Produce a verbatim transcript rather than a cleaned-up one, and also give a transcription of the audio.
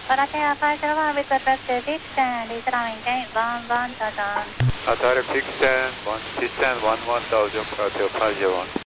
Paratea five zero one with address to Dixon, is running gate one one thousand. Uh, direct Dixon, one Dixon one one thousand, Paratea five zero one.